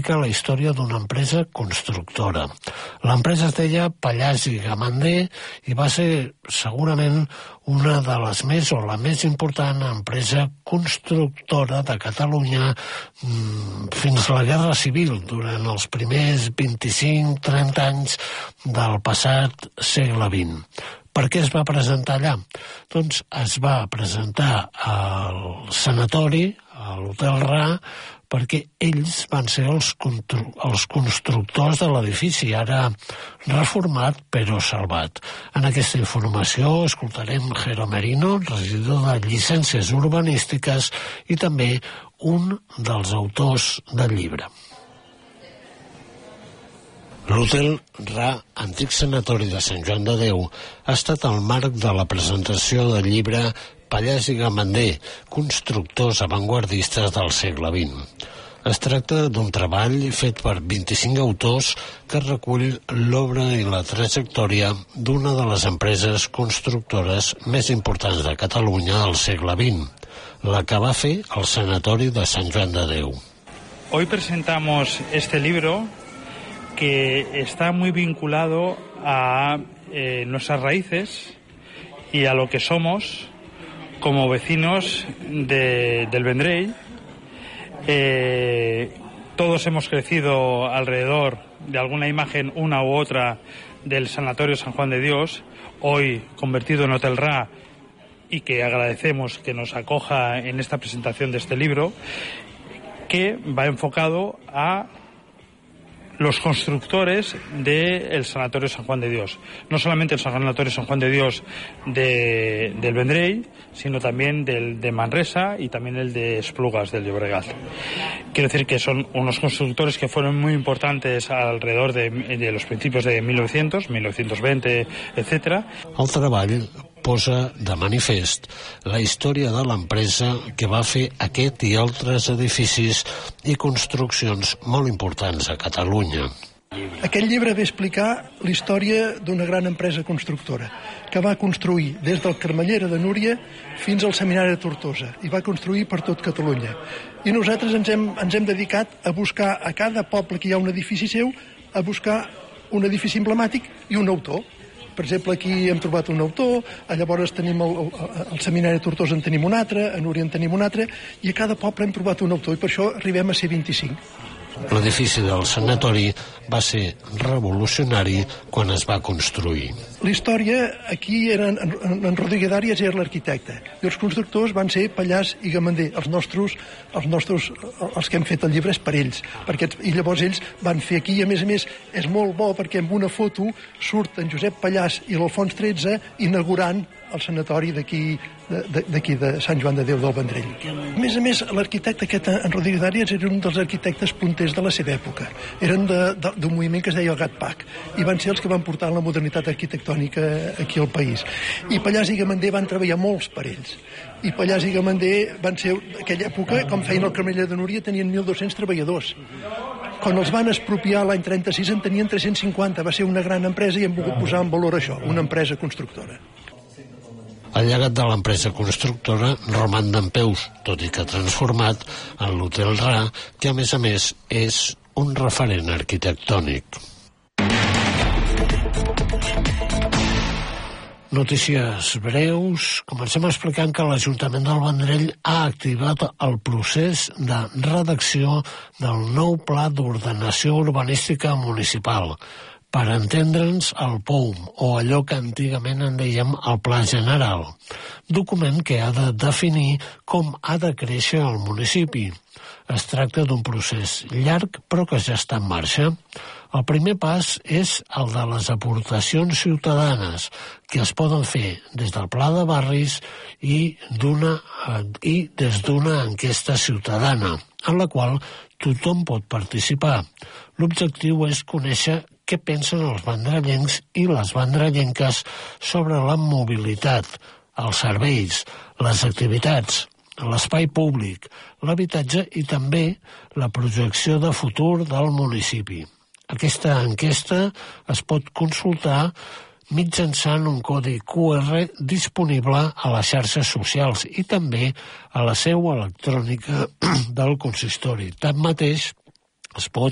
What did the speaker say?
explica la història d'una empresa constructora. L'empresa es deia Pallars i Gamandé i va ser segurament una de les més o la més important empresa constructora de Catalunya fins a la Guerra Civil, durant els primers 25-30 anys del passat segle XX. Per què es va presentar allà? Doncs es va presentar al sanatori, a l'Hotel Ra, perquè ells van ser els constructors de l'edifici, ara reformat però salvat. En aquesta informació escoltarem Jero Merino, regidor de Llicències Urbanístiques i també un dels autors del llibre. L'Hotel Ra, antic sanatori de Sant Joan de Déu, ha estat el marc de la presentació del llibre Pallars i Gamandé, constructors avantguardistes del segle XX. Es tracta d'un treball fet per 25 autors que recull l'obra i la trajectòria d'una de les empreses constructores més importants de Catalunya del segle XX, la que va fer el sanatori de Sant Joan de Déu. Hoy presentamos este libro que está muy vinculado a nuestras raíces y a lo que somos como vecinos del Vendrell. Todos hemos crecido alrededor de alguna imagen, una u otra, del Sanatorio San Juan de Dios, hoy convertido en Hotel Ra, y que agradecemos que nos acoja en esta presentación de este libro, que va enfocado a los constructores del Sanatorio San Juan de Dios. No solamente el Sanatorio San Juan de Dios del Vendrell, sino también del de Manresa y también el de Esplugas del Llobregat. Quiero decir que son unos constructores que fueron muy importantes alrededor de los principios de 1900, 1920, etc. El treball posa de manifest la història de l'empresa que va fer aquest i altres edificis i construccions molt importants a Catalunya. Aquest llibre ve a explicar la història d'una gran empresa constructora que va construir des del Carmellera de Núria fins al Seminari de Tortosa i va construir per tot Catalunya. I nosaltres ens hem dedicat a buscar a cada poble que hi ha un edifici seu, a buscar un edifici emblemàtic i un autor. Per exemple, aquí hem trobat un autor, llavors tenim el Seminari de Tortosa en tenim un altre, a Núria en tenim un altre, i a cada poble hem trobat un autor, i per això arribem a ser 25. L'edifici del sanatori va ser revolucionari quan es va construir. La història, aquí en Rodríguez Arias era l'arquitecte, i els constructors van ser Pallars i Gamandé, els que hem fet el llibre és per ells, i llavors ells van fer aquí, i a més és molt bo perquè en una foto surt en Josep Pallars i l'Alfons XIII inaugurant el sanatori d'aquí de Sant Joan de Déu del Vendrell. A més, l'arquitecte aquest, en Rodríguez Arias, era un dels arquitectes punters de la seva època. Eren d'un moviment que es deia el GATPAC, i van ser els que van portar la modernitat arquitectònica aquí al país. I Pallars i Gamandé van treballar molts per ells. I Pallars i Gamandé van ser, en aquella època, com feien el Carmellera de Núria, tenien 1.200 treballadors. Quan els van expropiar l'any 36 en tenien 350. Va ser una gran empresa i hem volgut posar en valor això, una empresa constructora. El llegat de l'empresa constructora roman dempeus, tot i que transformat en l'Hotel Ra, que a més és un referent arquitectònic. Notícies breus. Comencem explicant que l'Ajuntament del Vendrell ha activat el procés de redacció del nou Pla d'Ordenació Urbanística Municipal, per entendre'ns el POUM, o allò que antigament en dèiem el Pla General, document que ha de definir com ha de créixer el municipi. Es tracta d'un procés llarg, però que ja està en marxa. El primer pas és el de les aportacions ciutadanes, que es poden fer des del Pla de Barris i des d'una enquesta ciutadana, en la qual tothom pot participar. L'objectiu és conèixer què pensen els vendrellencs i les vendrellenques sobre la mobilitat, els serveis, les activitats, l'espai públic, l'habitatge i també la projecció de futur del municipi. Aquesta enquesta es pot consultar mitjançant un codi QR disponible a les xarxes socials i també a la seu electrònica del consistori. Tanmateix, es pot